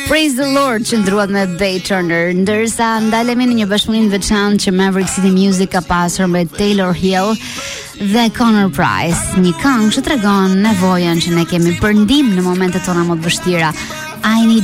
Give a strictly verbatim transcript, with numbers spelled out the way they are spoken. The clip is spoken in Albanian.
Praise the Lord që ndruat me Bay Turner, ndërsa ndalemi në një bashkëpunim të veçantë që Maverick City Music ka pasur me Taylor Hill dhe Connor Price, një këngë që tregon nevojën që ne kemi për ndihmë në momentet tona më të vështira. I need